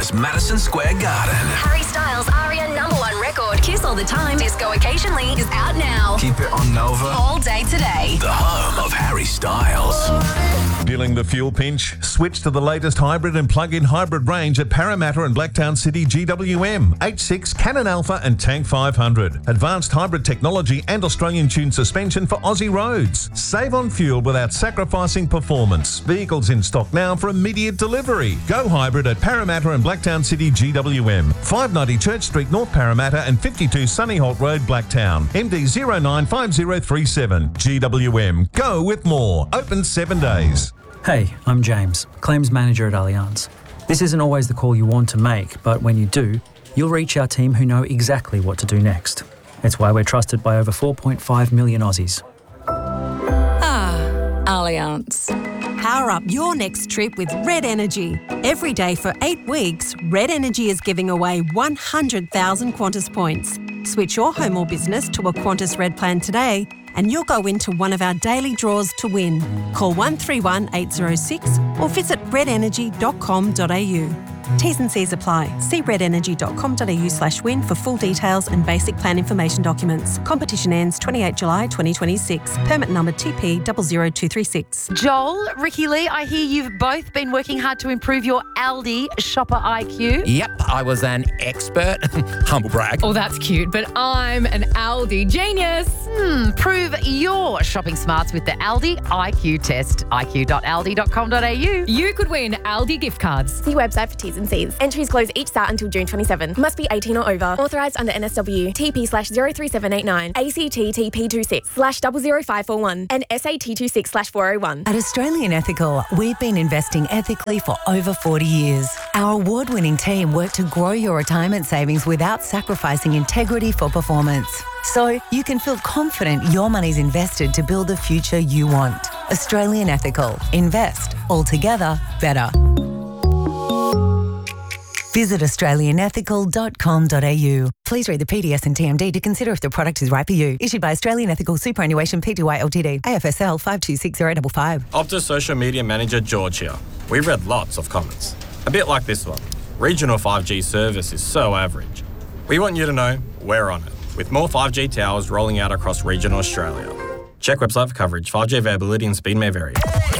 Melbourne's Madison Square Garden. Harry Styles' ARIA #1 record, Kiss All the Time, Disco Occasionally, is out now. Keep it on Nova. All day today. The home of Harry Styles. Feeling the fuel pinch? Switch to the latest hybrid and plug-in hybrid range at Parramatta and Blacktown City GWM, H6, Canon Alpha and Tank 500. Advanced hybrid technology and Australian-tuned suspension for Aussie roads. Save on fuel without sacrificing performance. Vehicles in stock now for immediate delivery. Go hybrid at Parramatta and Blacktown City GWM, 590 Church Street, North Parramatta and 52 Sunnyholt Road, Blacktown. MD 095037. GWM. Go with more. Open 7 days. Hey, I'm James, Claims Manager at Allianz. This isn't always the call you want to make, but when you do, you'll reach our team who know exactly what to do next. It's why we're trusted by over 4.5 million Aussies. Allianz. Power up your next trip with Red Energy. Every day for 8 weeks, Red Energy is giving away 100,000 Qantas points. Switch your home or business to a Qantas Red plan today and you'll go into one of our daily draws to win. Call 131 806 or visit redenergy.com.au. T's and C's apply. See redenergy.com.au/win for full details and basic plan information documents. Competition ends 28 July 2026. Permit number TP00236. Joel, Ricky Lee, I hear you've both been working hard to improve your Aldi shopper IQ. Yep, I was an expert. Humble brag. Oh, that's cute, but I'm an Aldi genius. Prove your shopping smarts with the Aldi IQ test. iq.aldi.com.au. You could win Aldi gift cards. See website for T's and C's. Entries close each start until June 27. Must be 18 or over. Authorised under NSW. TP/03789. ACT TP26/00541. And SAT26/401. At Australian Ethical, we've been investing ethically for over 40 years. Our award-winning team work to grow your retirement savings without sacrificing integrity for performance. So you can feel confident your money's invested to build the future you want. Australian Ethical. Invest. Altogether better. Visit australianethical.com.au. Please read the PDS and TMD to consider if the product is right for you. Issued by Australian Ethical Superannuation Pty Ltd. AFSL 526055. Optus Social Media Manager George here. We read lots of comments. A bit like this one. Regional 5G service is so average. We want you to know we're on it, with more 5G towers rolling out across regional Australia. Check website for coverage. 5G availability and speed may vary.